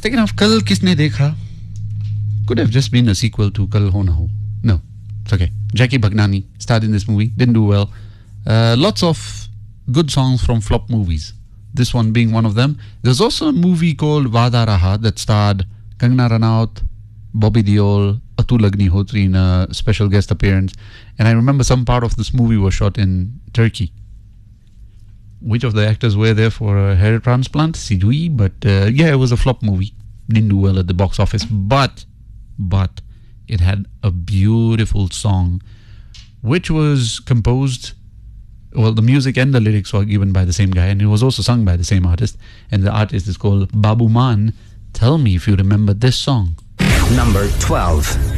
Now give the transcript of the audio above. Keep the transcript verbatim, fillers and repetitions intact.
Second half, Kal Kisne Dekha could have just been a sequel to Kal Ho Na Ho. No, it's okay. Jackie Bhagnani starred in this movie, didn't do well. Uh, lots of good songs from flop movies. This one being one of them. There's also a movie called Vada Raha that starred Kangana Ranaut, Bobby Deol, Atul Agnihotri in a special guest appearance. And I remember some part of this movie was shot in Turkey. Which of the actors were there for a hair transplant? Sidui, but uh, yeah, it was a flop movie. Didn't do well at the box office, but, but it had a beautiful song, which was composed, well, the music and the lyrics were given by the same guy, and it was also sung by the same artist, and the artist is called Babu Man. Tell me if you remember this song. Number twelve.